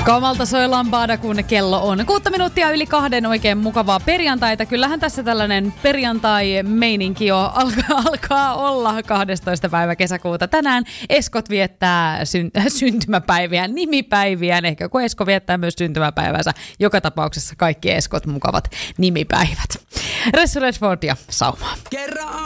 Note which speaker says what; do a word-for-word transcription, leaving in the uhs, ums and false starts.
Speaker 1: Kamalta soi Lambada, kun kello on kuutta minuuttia yli kahden. Oikein mukavaa perjantaita. Kyllähän tässä tällainen perjantai-meininki jo alkaa, alkaa olla kahdestoista päivä kesäkuuta. Tänään Eskot viettää syn, syntymäpäiviä, nimipäiviä. Ehkä kun Esko viettää myös syntymäpäivänsä. Joka tapauksessa kaikki Eskot mukavat nimipäivät. Ressu Redford ja Sauma.